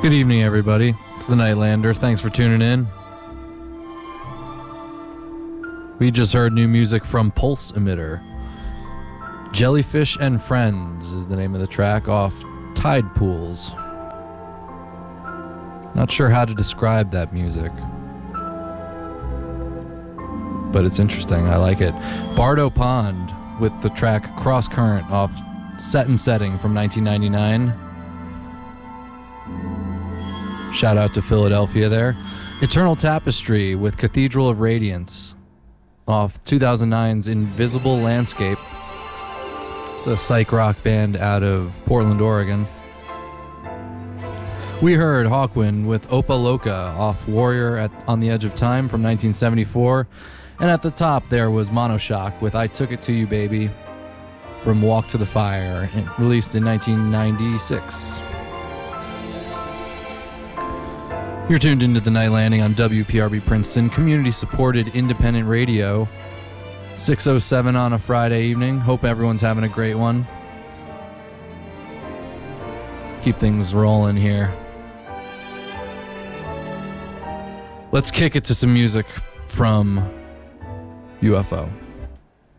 Good evening, everybody. It's the Nightlander. Thanks for tuning in. We just heard new music from Pulse Emitter. Jellyfish and Friends is the name of the track off Tide Pools. Not sure how to describe that music, but it's interesting. I like it. Bardo Pond with the track Cross Current off Set and Setting from 1999. Shout out to Philadelphia there. Eternal Tapestry with Cathedral of Radiance off 2009's Invisible Landscape. It's a psych rock band out of Portland, Oregon. We heard Hawkwind with Opa Loca off Warrior on the Edge of Time from 1974. And at the top there was Monoshock with I Took It To You Baby from Walk to the Fire, released in 1996. You're tuned into the Night Landing on WPRB Princeton, community-supported independent radio. 6:07 on a Friday evening. Hope everyone's having a great one. Keep things rolling here. Let's kick it to some music from UFO.